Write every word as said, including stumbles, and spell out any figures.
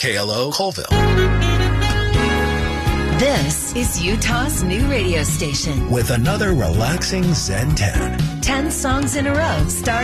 K L O Colville. This is Utah's new radio station. With another relaxing Zen ten. Ten songs in a row, starting